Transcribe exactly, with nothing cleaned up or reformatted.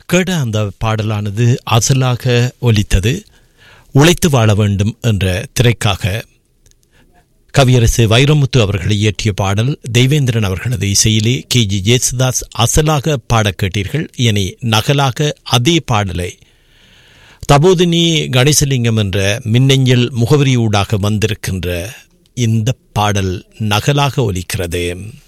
கேட அந்த பாடலானது அசலாக ஒலித்தது. உழைத்து வாழ வேண்டும் என்ற திரைக்காக கவியரசு வைரமுத்து அவர்களை இயற்றிய பாடல். தெய்வேந்திரன் அவர்களது இசையிலே கே ஜி ஜேசுதாஸ் அசலாக பாட கேட்டீர்கள். இனி நகலாக அதே பாடலை தபோதினி கணேசலிங்கம் என்ற மின்னஞ்சல் முகவரியூடாக வந்திருக்கின்ற இந்த பாடல் நகலாக ஒலிக்கிறது.